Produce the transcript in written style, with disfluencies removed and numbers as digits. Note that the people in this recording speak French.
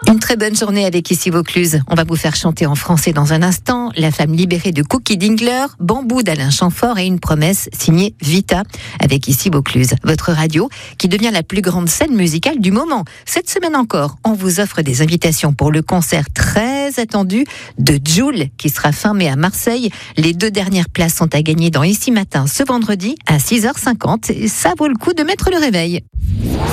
Une très bonne journée avec Ici Vaucluse. On va vous faire chanter en français dans un instant. La femme libérée de Cookie Dingler, Bambou d'Alain Chamfort et une promesse signée Vita avec Ici Vaucluse. Votre radio qui devient la plus grande scène musicale du moment. Cette semaine encore, on vous offre des invitations pour le concert très attendu de Jul qui sera fin mai à Marseille. Les 2 dernières places sont à gagner dans Ici Matin ce vendredi à 6h50. Et ça vaut le coup de mettre le réveil.